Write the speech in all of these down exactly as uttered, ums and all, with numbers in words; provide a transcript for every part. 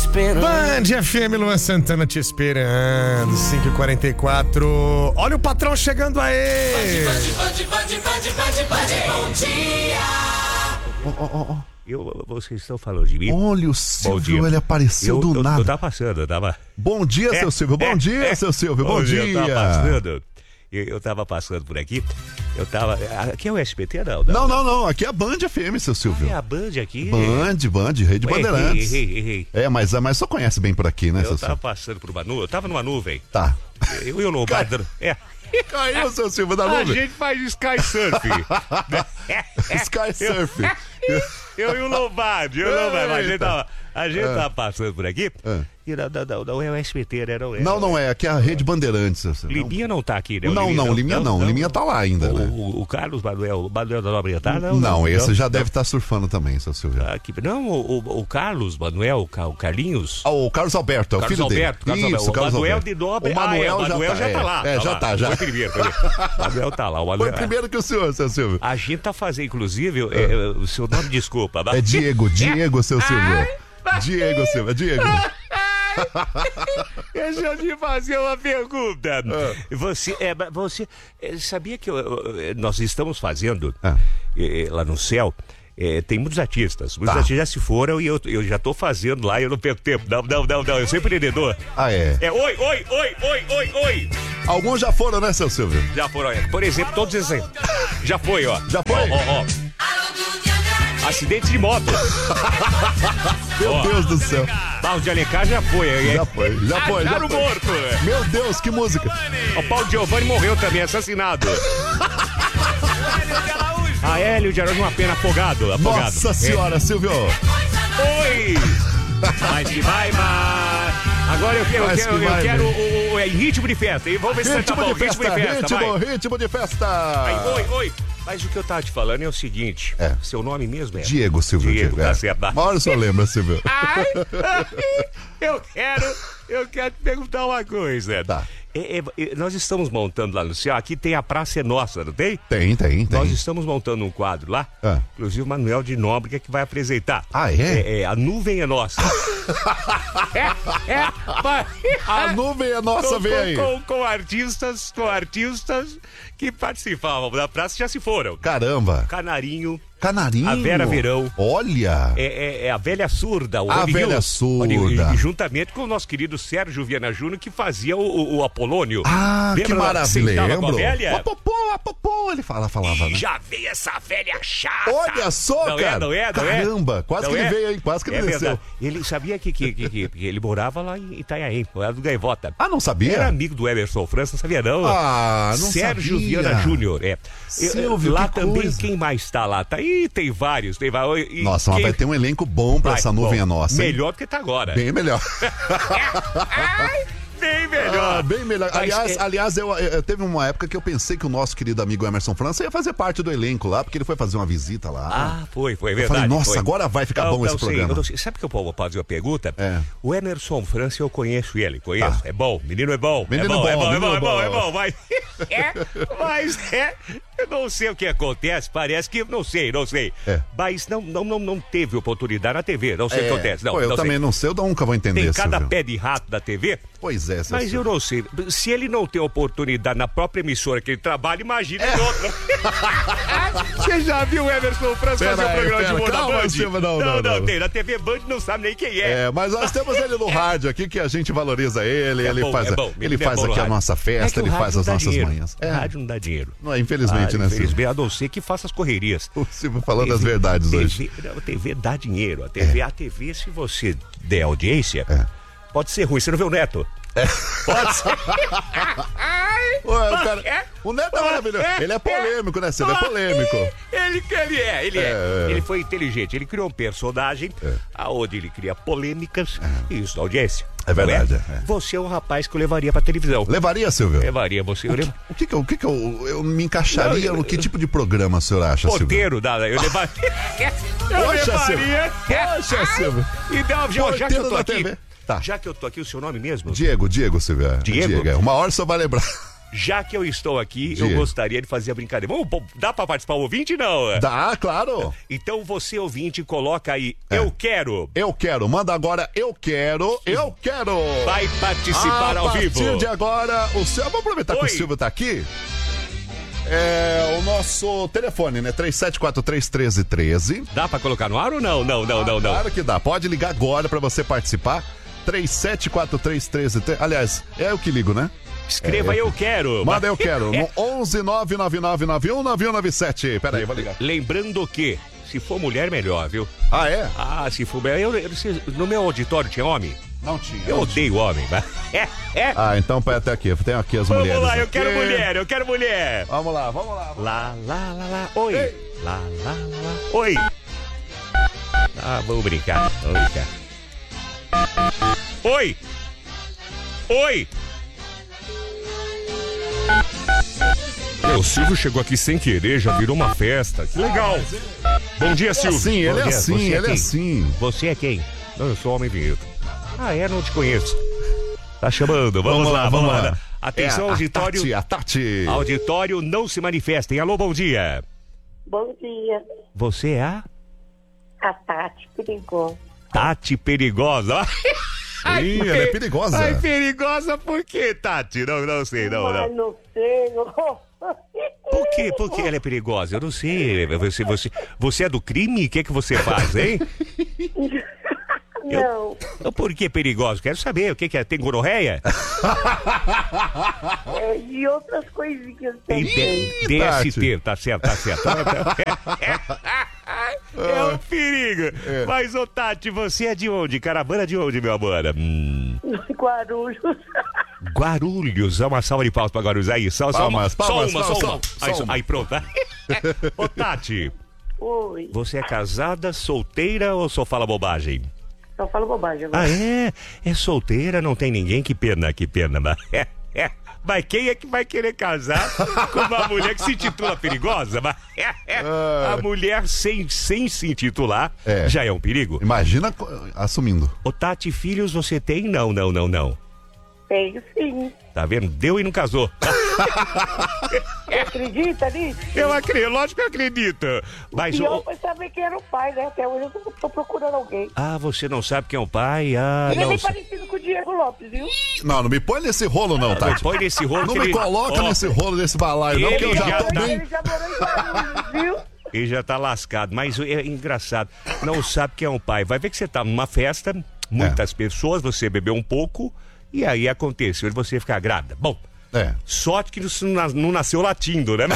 esperando. Band F M, Luan Santana te esperando. cinco e quarenta e quatro. Olha o patrão chegando aí. Band, Band, Band, Band, Band, Band, bom dia. Ó, ó, ó. Eu, vocês estão falando de mim? Olha o Silvio, ele apareceu eu, do eu, nada. Eu tava passando, eu tava... Bom dia, é, seu Silvio, bom é, dia, é, seu Silvio, bom, bom dia. Eu tava passando, eu, eu tava passando por aqui, eu tava... Aqui é o S B T, não? Não, não, não, não aqui é a Band F M, seu Silvio. Ah, é a Band aqui? Band, Band, Rede Ué, Bandeirantes. Errei, errei, errei. É, mas, mas só conhece bem por aqui, né, eu seu Silvio? Eu tava Silvio? passando por uma nuvem, eu tava numa nuvem. Tá. Eu e o Lombard, é... Caiu, seu Silvio, da A nuvem. gente faz sky surf. Sky Surf. Eu, eu e o Lombardi, eu e o Lombardi. A gente tava, a gente É. tava passando por aqui. É. E não, não, não, não é o S B T, né? Não, é, Não, não é, aqui é a Rede Bandeirantes, seu Silvio. Liminha não tá aqui, né? O Não, não, Liminha não, Liminha tá lá ainda, o, né? o, o Carlos Manuel, o Manuel da Nobre tá? Não, Não, esse não, já não. deve estar surfando também, seu Silvio. Ah, que- não, o, o, o Carlos Manuel, o Ca- o Carlinhos. Ah, o Carlos Alberto, é o Carlos filho Alberto, dele. Carlos Isso, Alberto. Carlos O Manuel Alberto. de Nobre. O Manuel, ah, é, o Manuel já, já tá lá. É, tá já lá. tá, já. Foi primeiro. Foi primeiro. O Manuel tá lá. O Foi Manuel, primeiro que o senhor, seu Silvio. A gente tá fazendo, inclusive, é, é, o seu nome, desculpa. mas- É Diego, Diego, seu Silvio. Diego, Silvio, é Diego. Deixa eu te fazer uma pergunta. Ah. Você, é, mas você é, sabia que eu- eu- nós estamos fazendo Ah. é, lá no céu? É, tem muitos artistas. Muitos Tá. artistas já se foram e eu, eu já tô fazendo lá e eu não perco tempo. Não, não, não, não. Eu sou empreendedor. Ah, é. É oi, oi, oi, oi, oi, oi. Alguns já foram, né, seu Silvio? Já foram, é. Por exemplo, todos esses aí. Já foi, ó. Já foi? Ó, ó, ó. Acidente de moto. Meu Ó. Deus do céu. Barros de Alencar já foi. é. Já foi, já foi, já Acharam foi. morto. Meu Deus, que música. O Paulo Giovanni morreu também, assassinado. A Hélio de Araújo, uma pena, afogado. afogado. Nossa senhora, Silvio. Oi! Mas que vai, mas... Agora eu quero, eu Mas quero, que eu vai, quero né? o, o- é, em ritmo de festa. E vamos ver se tá Ritmo bom. de festa, ritmo de festa, ritmo, vai. ritmo de festa. Aí, oi, oi. Mas o que eu tava te falando é o seguinte. É. Seu nome mesmo é? Diego, Silvio. Diego, tá é. certo. Uma hora o senhor lembra, Silvio. Ai, eu quero, eu quero te perguntar uma coisa. Tá. É, é, é, nós estamos montando lá no céu, aqui tem a Praça é Nossa, não tem? Tem, tem, tem. Nós estamos montando um quadro lá, Ah. inclusive o Manuel de Nóbrega que vai apresentar. Ah, é? É, é, a nuvem é nossa. é, é, vai- A nuvem é nossa, com, vem aí. com, com, com artistas, com artistas que participavam da praça já se foram. Caramba. Canarinho, Canarinho. A Vera Verão. Olha. é, é- é a velha surda, o A Rony velha News. surda. Rony- e juntamente com o nosso querido Sérgio Viana Júnior, que fazia o, o, o Apolônio. Ah, que Lembra lá que maravilha. sentava com a Lembro. velha? A popô, a popô, ele fala, falava, E né? já veio essa velha chata. Olha só, não cara. É, não é, não é? Caramba, quase Não que ele é? veio, hein? Quase que ele É desceu. verdade. Ele sabia que, que, que, que- que ele morava lá em Itanhaém, lá do Gaivota. Ah, não sabia? Era amigo do Emerson França, não sabia não? Ah, não Sérgio sabia. Viana Júnior, é. Silvio, lá que também, coisa. quem mais tá lá? Tá, ih, tem vários, tem vários. E Nossa, mas quem- vai ter um elenco bom pra Vai, essa nuvem bom, é nossa, hein? Melhor do que tá agora. Bem melhor. Ai, bem melhor. Ah, bem melhor. Mas, Aliás, é- aliás eu, eu- teve uma época que eu pensei que o nosso querido amigo Emerson França ia fazer parte do elenco lá, porque ele foi fazer uma visita lá. Ah, foi, foi, é eu verdade. falei, nossa, foi. agora vai ficar Não, bom não esse sei, programa. eu não sei. Sabe que eu vou fazer uma pergunta? É. O Emerson França, eu conheço ele, conheço. Tá. É bom, menino é bom. Menino é bom, bom, é bom, é menino bom, é bom, bom. é bom, mas... é, mas é... Eu não sei o que acontece, parece que... Não sei, não sei. É. Mas não, não, não, não teve oportunidade na T V, não sei o É, que acontece. Não, pô, eu não também sei. não sei, eu nunca vou entender, Tem cada Silvio. pé de rato da T V... Pois é, seu Mas eu Silvio. não sei, se ele não tem oportunidade na própria emissora que ele trabalha, imagina É. em outra. Você já viu o Emerson França Pera fazer o aí, programa pera, de humor calma, na Band? Silvio, não, não, não. tem. Na T V Band não sabe nem quem é. É, mas nós temos ele no rádio aqui, que a gente valoriza ele, É ele bom, faz, é bom. ele É faz bom no aqui a rádio. nossa É festa, que o ele faz rádio as não dá nossas dinheiro. manhãs. O rádio não dá dinheiro. Não, infelizmente, Ah, né, Silvio? infelizmente, a não ser que faça as correrias. O Silvio falando as verdades T V, hoje. não, a T V dá dinheiro. A T V, a T V, se você der audiência, É. pode ser ruim. Você não vê o Neto? Pode ser. Ué, o, cara- É. o Neto é maravilhoso. Ele é polêmico, né, Silvio? É polêmico. Ele, ele é, ele é. É, é. Ele foi inteligente. Ele criou um personagem aonde ele cria polêmicas e isso dá audiência. É verdade, Não é. Você é um rapaz que eu levaria pra televisão. Levaria, Silvio? Levaria você. Eu levo... O que que eu, o que que eu, eu me encaixaria Não, eu- no que tipo de programa o senhor acha, Silvio? Porteiro, da, eu levaria. eu Poxa, levaria. Poxa, Silvio. E não, já, já que eu Porteiro tô da aqui. T V. Tá. Já que eu tô aqui, o seu nome mesmo? Diego, Diego, Silvio. é. Diego? é. Uma hora só vai lembrar. Já que eu estou aqui, Diga. eu gostaria de fazer a brincadeira. Vamos, pô, dá pra participar o ouvinte, não? Dá, claro. Então você, ouvinte, coloca aí, É. eu quero. Eu quero. Manda agora, eu quero, eu quero. Vai participar a ao vivo. A partir de agora, o seu... Vamos aproveitar que Oi. o Silvio tá aqui. É o nosso telefone, né? três sete quatro três, um três um três. Dá pra colocar no ar ou não? Não, não, não, não. Claro que dá. Pode ligar agora pra você participar. três sete quatro três, um três um três. Aliás, é eu que ligo, né? Escreva É, eu quero. Manda eu quero. É. No onze nove nove nove nove um nove um nove sete. Pera aí, vou ligar. Lembrando que, se for mulher, melhor, viu? Ah, é? Ah, se for mulher, eu, eu, se- no meu auditório tinha homem? Não tinha. Eu não odeio homem. mas- É, é. Ah, então pera até aqui. Tem aqui as Vamos mulheres. lá, eu aqui. quero mulher, eu quero mulher. Vamos lá, vamos lá. Lá, lá, lá, lá. Oi. Lá, lá, lá, lá. Oi. Ah, vamos brincar, vamos brincar. Oi. Oi. O Silvio chegou aqui sem querer, já virou uma festa. Que legal. Bom dia, Silvio. Sim, ele Bom é dia. assim, Você ele é quem? assim. Você é quem? Não, eu sou homem vinheta. Ah, é? Não te conheço. Tá chamando. Vamos, lá, vamos lá. Atenção, É a auditório. Tati, a Tati. Auditório, não se manifestem. Alô, bom dia. Bom dia, Você é a a Tati Perigosa. Tati Perigosa. Ih, ela é perigosa. Ai, perigosa por quê, Tati? Não, não sei, não, Mas não. não sei. Por quê? Por que ela é perigosa? Eu não sei. Você, você, você é do crime? O que é que você faz, hein? Não, Então, por que perigosa? Quero saber. O que que é? Tem gonorreia? é de outras coisinhas Tem também. D- Tati. DST. Tá certo, tá certo. É um perigo. Mas, ô Tati, você é de onde? Caravana de onde, meu amor? Hum, Guarulhos. Guarulhos. Dá uma salva de palmas pra Guarulhos. Aí, só, só uma. Palmas, palmas, só uma, palmas, só uma. só Aí, uma. aí, pronto. Ô, Tati, Oi, você é casada, solteira ou só fala bobagem? só falo bobagem agora. Ah, é? É solteira, não tem ninguém? Que pena, que pena. Mas, é, é. Mas quem é que vai querer casar com uma mulher que se intitula perigosa? Mas, é, é. A mulher sem, sem se intitular É. já é um perigo. Imagina co- assumindo. Ô, Tati, filhos você tem? Não, não, não, não. Tenho sim. Tá vendo? Deu e não casou. Você acredita nisso? Eu acredito, lógico que eu acredito. Mas, E eu ô, fui saber quem era o pai, né? Até hoje eu tô, tô procurando alguém. ah, você não sabe quem é o pai? Ah, Ele é não. bem parecido com o Diego Lopes, viu? Não, não me põe nesse rolo não, Não Tati. põe nesse rolo Não que me ele- coloca Ó, nesse rolo, nesse balaio, não, porque eu ele já já tô tá- bem. Ele já morou em Guarulhos, viu? Ele já tá lascado, mas é engraçado. Não sabe quem é o pai. Vai ver que você tá numa festa, muitas pessoas, você bebeu um pouco, e aí aconteceu de você ficar grávida. Bom, É. sorte que isso não nas- não nasceu latindo, né?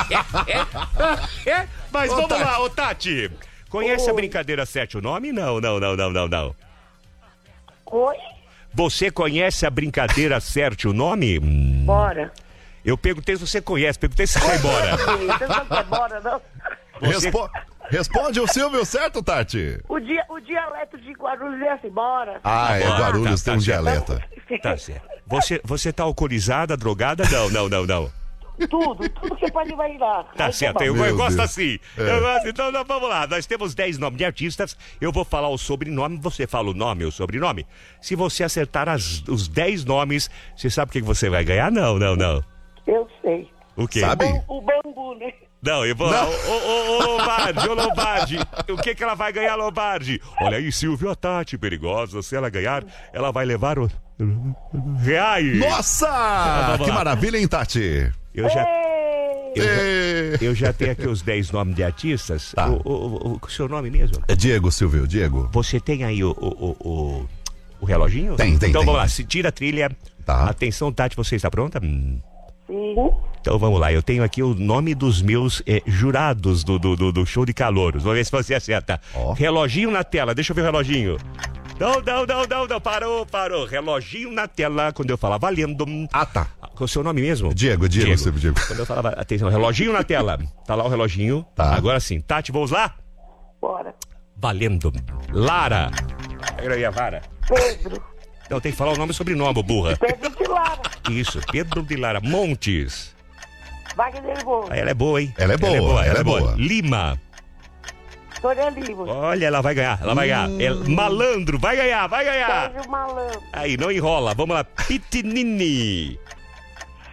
É, mas Ô, vamos Tati. lá, ô Tati. Conhece a Oi. brincadeira Sete o Nome? Não, não, não, não, não, não. Oi? Você conhece a brincadeira Acerte o Nome? Hum, Bora. Eu perguntei se você conhece, perguntei se você vai embora. Você não quer bora, não? Você- Respo- Responde o Silvio, certo, Tati? O, dia, o dialeto de Guarulhos é assim, bora. Ah, é, Ah, Guarulhos tá, tem um tá certo. dialeto. Tá certo. Você, você tá alcoolizada, drogada? Não, não, não, não. Tudo, tudo que você pode imaginar. Tá Aí certo, bom. eu, Meu eu gosto Deus. assim. É. Eu gosto, então não, vamos lá. Nós temos dez nomes de artistas. Eu vou falar o sobrenome, você fala o nome ou o sobrenome. Se você acertar as- os dez nomes, você sabe o que que você vai ganhar? Não, não, não. Eu sei. O quê? Sabe? O, o bambu, né? Não, eu vou. Ô, ô, ô, Lombardi, ô, Lombardi. O que que ela vai ganhar, Lombardi? Olha aí, Silvio, a Tati perigosa. Se ela ganhar, ela vai levar o. Reais. Nossa! vamos Que lá. maravilha, hein, Tati? Eu já, Ei, eu já, Ê. eu já tenho aqui os dez nomes de artistas. Tá. O, o, o, o seu nome mesmo? É Diego, Silvio, Diego. Você tem aí o, o, o, o, o reloginho? Tem, tem, Então tem. vamos lá, se tira a trilha. Tá. Atenção, Tati, você está pronta? Hum. sim. Então vamos lá, eu tenho aqui o nome dos meus eh, jurados do, do, do, do show de calouros. Vamos ver se você acerta. Ó. Reloginho na tela, deixa eu ver o reloginho. Não, não, não, não, não, parou, parou. Reloginho na tela, quando eu falar valendo. Ah, tá. Com o seu nome mesmo? Diego, Diego, Silvio, Diego. Quando eu falava, atenção, reloginho na tela. Tá lá o reloginho. Tá. Agora sim, Tati, vamos lá? Bora. Valendo. Lara. Pega aí a vara. Pedro. Não, tem que falar o nome e sobrenome, burra. Pedro de Lara. Isso, Pedro de Lara Montes. Wagner Gomes. Ah, ela é boa, hein? Ela é boa, ela é boa. Lima. Sônia Lima. Olha, ela vai ganhar, ela vai ganhar. É malandro, vai ganhar, vai ganhar. Sérgio Malandro. Aí, não enrola. Vamos lá. Pitinini.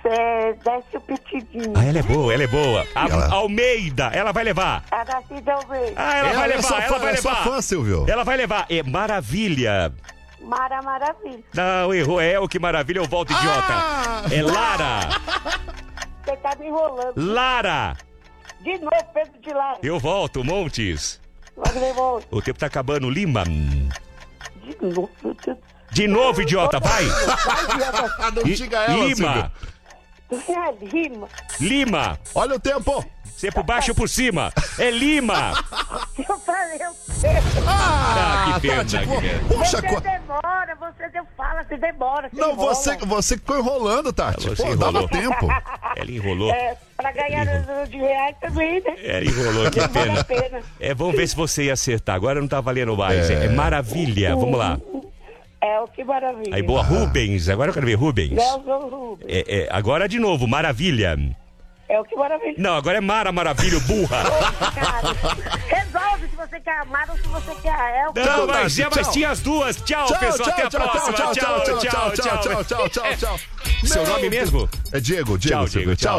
Você desce o petidinho. Ah, ela é boa, ela é boa. A, Ela- Almeida, ela vai levar. A da Cida Almeida. Ah, ela, vai é levar, sua ela fã, vai é sua levar. fã, Silvio. Ela vai levar. É maravilha. Mara Maravilha. Não, errou. É o que maravilha, eu volto, idiota. Ah! É Lara. Você tá me enrolando. Lara. De novo, Pedro de Lara. Eu volto, Montes. Wagner Montes. O tempo tá acabando. Lima. De novo, meu Deus. De novo, idiota, vai. Vai, idiota. Ah, não diga ela, Lima. Silvio. É Lima. Lima. Olha o tempo. Você é por baixo ou por cima? É Lima. Eu falei, eu sei. Ah, que pena, Tati, que pô, pena. poxa, Você co- demora, você de- fala, você demora. Você não, enrola. você, você ficou enrolando, Tati. Você Pô, enrolou. dava tempo. Ela enrolou. É, pra ganhar os de reais também, né? Ela enrolou, que Não vale pena. a pena. É, vamos ver se você ia acertar. Agora não tá valendo mais. É, é maravilha. Vamos lá. É, o que maravilha. Aí, boa, Rubens. Agora eu quero ver Rubens. Nelson Rubens. É, é, agora de novo, maravilha. É o que maravilha. Não, agora é Mara Maravilha, burra. Cara, resolve se você quer amar ou se você quer é o que Não, Tati, mas, é, mas tchau. tinha as duas. Tchau, Tchau, pessoal. tchau, Até a tchau, próxima. tchau, tchau, tchau, tchau, tchau, tchau, tchau, tchau, tchau. Seu Meu nome mesmo? É Diego, Diego, Tchau, Silvio. Diego, tchau.